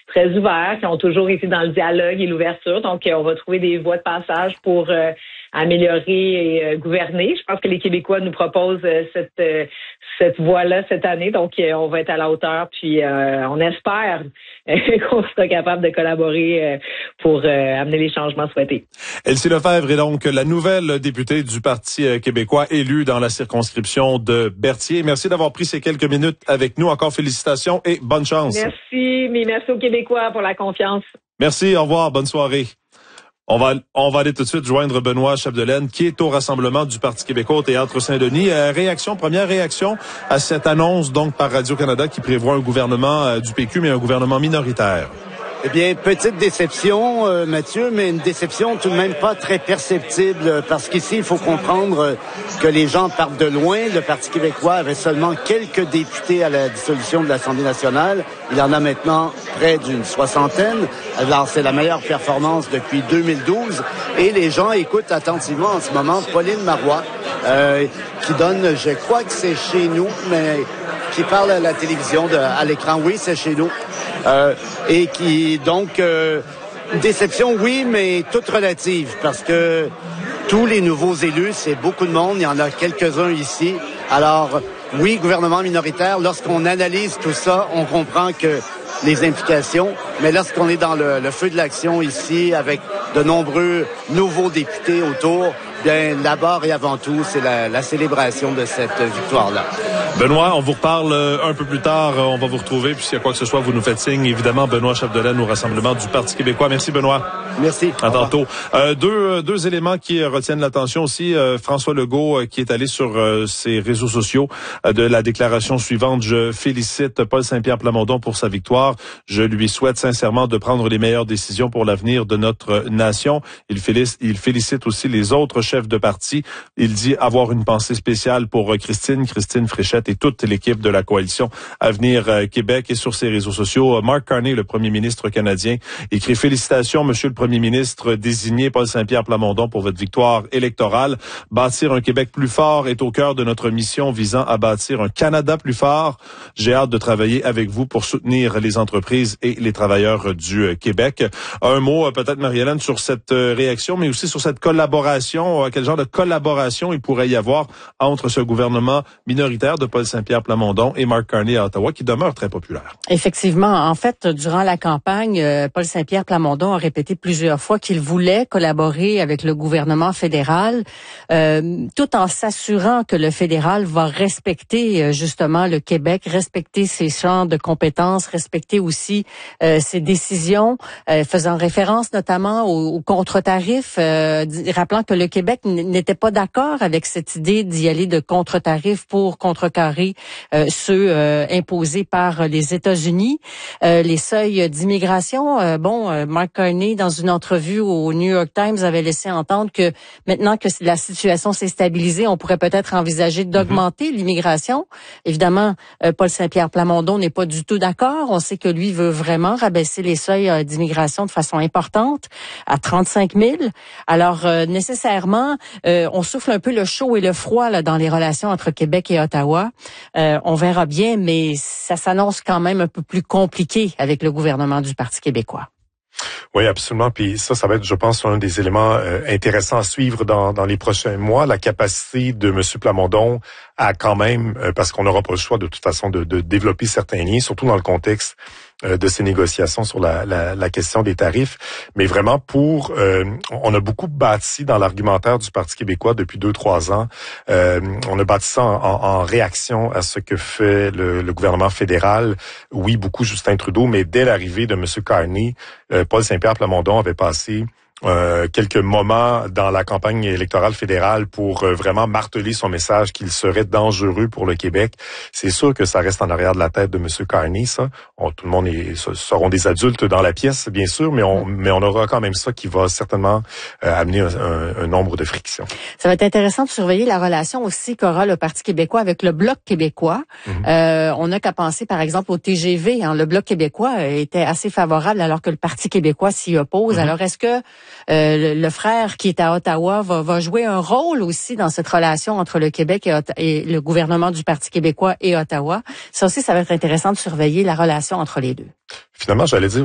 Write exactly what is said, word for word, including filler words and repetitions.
très ouverts, qui ont toujours été dans le dialogue et l'ouverture. Donc, on va trouver des voies de passage pour euh, améliorer et euh, gouverner. Je pense que les Québécois nous proposent euh, cette euh, cette voie-là cette année. Donc, euh, on va être à la hauteur. Puis, euh, on espère euh, qu'on sera capable de collaborer euh, pour euh, amener les changements souhaités. Elsie Lefebvre est donc la nouvelle députée du Parti québécois élue dans la circonscription de Berthier. Merci d'avoir pris ces quelques minutes avec nous. Encore félicitations et bonne chance. Merci, mais merci aux Québécois pour la confiance. Merci, au revoir, bonne soirée. On va, on va aller tout de suite joindre Benoît Chapdelaine, qui est au rassemblement du Parti québécois au Théâtre Saint-Denis. Euh, réaction, première réaction à cette annonce donc par Radio-Canada qui prévoit un gouvernement euh, du P Q, mais un gouvernement minoritaire. Eh bien, petite déception, euh, Mathieu, mais une déception tout de même pas très perceptible, parce qu'ici, il faut comprendre que les gens partent de loin. Le Parti québécois avait seulement quelques députés à la dissolution de l'Assemblée nationale. Il en a maintenant près d'une soixantaine. Alors, c'est la meilleure performance depuis deux mille douze. Et les gens écoutent attentivement en ce moment Pauline Marois, euh, qui donne, je crois que c'est chez nous, mais qui parle à la télévision, de, à l'écran. Oui, c'est chez nous. Euh, et qui, donc, euh, déception, oui, mais toute relative, parce que tous les nouveaux élus, c'est beaucoup de monde, il y en a quelques-uns ici. Alors, oui, gouvernement minoritaire, lorsqu'on analyse tout ça, on comprend que les implications, mais lorsqu'on est dans le, le feu de l'action ici, avec de nombreux nouveaux députés autour, bien, d'abord et avant tout, c'est la, la célébration de cette victoire-là. Benoît, on vous reparle un peu plus tard. On va vous retrouver. Puis s'il y a quoi que ce soit, vous nous faites signe. Évidemment, Benoît Chapdelaine au rassemblement du Parti québécois. Merci, Benoît. Merci. À tantôt. Euh, deux, deux éléments qui retiennent l'attention aussi. Euh, François Legault euh, qui est allé sur euh, ses réseaux sociaux euh, de la déclaration suivante. Je félicite Paul Saint-Pierre Plamondon pour sa victoire. Je lui souhaite sincèrement de prendre les meilleures décisions pour l'avenir de notre nation. Il félicite, il félicite aussi les autres chefs de parti. Il dit avoir une pensée spéciale pour Christine, Christine Fréchette et toute l'équipe de la coalition Avenir euh, Québec. Et sur ses réseaux sociaux, Mark Carney, le premier ministre canadien, écrit « Félicitations, Monsieur le Premier ministre désigné Paul Saint-Pierre Plamondon pour votre victoire électorale. Bâtir un Québec plus fort est au cœur de notre mission visant à bâtir un Canada plus fort. J'ai hâte de travailler avec vous pour soutenir les entreprises et les travailleurs du euh, Québec. » Un mot euh, peut-être, Marie-Hélène, sur cette euh, réaction, mais aussi sur cette collaboration. Euh, quel genre de collaboration il pourrait y avoir entre ce gouvernement minoritaire de Paul Saint-Pierre Plamondon et Mark Carney à Ottawa, qui demeure très populaire. Effectivement. En fait, durant la campagne, Paul Saint-Pierre Plamondon a répété plusieurs fois qu'il voulait collaborer avec le gouvernement fédéral, euh, tout en s'assurant que le fédéral va respecter justement le Québec, respecter ses champs de compétences, respecter aussi euh, ses décisions, euh, faisant référence notamment aux, aux contre-tarifs, euh, rappelant que le Québec n'était pas d'accord avec cette idée d'y aller de contre-tarifs pour contrecarrer euh, ceux euh, imposés par les États-Unis. Euh, les seuils d'immigration, euh, bon, euh, Mark Carney, dans une entrevue au New York Times, avait laissé entendre que maintenant que la situation s'est stabilisée, on pourrait peut-être envisager d'augmenter mm-hmm. l'immigration. Évidemment, euh, Paul Saint-Pierre Plamondon n'est pas du tout d'accord. On sait que lui veut vraiment rabaisser les seuils euh, d'immigration de façon importante à trente-cinq mille. Alors, euh, nécessairement, euh, on souffle un peu le chaud et le froid là, dans les relations entre Québec et Ottawa. Euh, on verra bien, mais ça s'annonce quand même un peu plus compliqué avec le gouvernement du Parti québécois. Oui, absolument. Puis ça, ça va être, je pense, un des éléments euh, intéressants à suivre dans, dans les prochains mois, la capacité de M. Plamondon à quand même, euh, parce qu'on n'aura pas le choix de toute façon de, de développer certains liens, surtout dans le contexte euh, de ces négociations sur la, la, la question des tarifs. Mais vraiment, pour, euh, on a beaucoup bâti dans l'argumentaire du Parti québécois depuis deux, trois ans. Euh, on a bâti ça en, en, en réaction à ce que fait le, le gouvernement fédéral. Oui, beaucoup Justin Trudeau, mais dès l'arrivée de M. Carney, euh, Paul Saint-Pierre Plamondon avait passé Euh, quelques moments dans la campagne électorale fédérale pour euh, vraiment marteler son message qu'il serait dangereux pour le Québec. C'est sûr que ça reste en arrière de la tête de M. Carney, ça. On, tout le monde est, seront des adultes dans la pièce, bien sûr, mais on, mais on aura quand même ça qui va certainement euh, amener un, un, un nombre de frictions. Ça va être intéressant de surveiller la relation aussi qu'aura le Parti québécois avec le Bloc québécois. Mm-hmm. Euh, on n'a qu'à penser, par exemple, au T G V. Hein. Le Bloc québécois était assez favorable alors que le Parti québécois s'y oppose. Mm-hmm. Alors, est-ce que Euh, le, le frère qui est à Ottawa va, va jouer un rôle aussi dans cette relation entre le Québec et, et le gouvernement du Parti québécois et Ottawa? Ça aussi, ça va être intéressant de surveiller la relation entre les deux. Finalement, j'allais dire